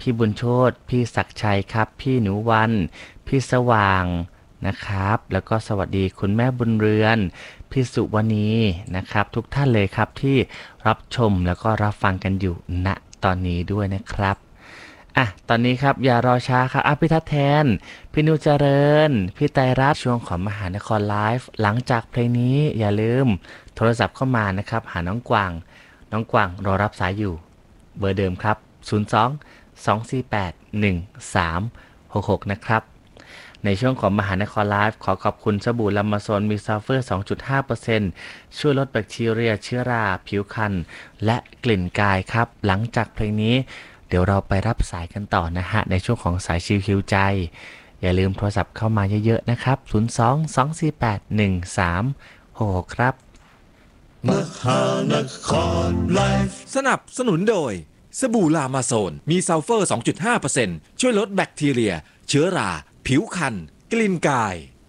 พี่บุญโชติพี่ศักดิ์ชัยครับพี่หนูวันพี่สว่างนะครับแล้วก็สวัสดีคุณแม่บุญเรือนพี่สุวณีนะครับทุกท่านเลยครับที่รับชมแล้วก็รับฟังกันอยู่ณตอนนี้ด้วยนะครับตอนนี้ครับอย่ารอช้าครับพี่ทัศน์แทนพี่นิวเจริญพี่ไตรรัตน์ช่วงของมหานครไลฟ์หลังจากเพลงนี้อย่าลืมโทรศัพท์เข้ามานะครับหาน้องกวางรอรับสายอยู่เบอร์เดิมครับ02-248-1366นะครับในช่วงของมหานครไลฟ์ขอขอบคุณสบู่ลามาโซนมีซัลเฟอร์ 2.5% ช่วยลดแบคทีเรียเชื้อราผิวคันและกลิ่นกายครับหลังจากเพลงนี้เดี๋ยวเราไปรับสายกันต่อนะฮะในช่วงของสายชิวคิวใจอย่าลืมโทรศัพท์เข้ามาเยอะๆนะครับ02-248-1366ครับมหานครไลฟ์สนับสนุนโดยสบู่ลามาโซนมีซัลเฟอร์ 2.5% ช่วยลดแบคทีเรียเชื้อราผิวคันกลิ่นกาย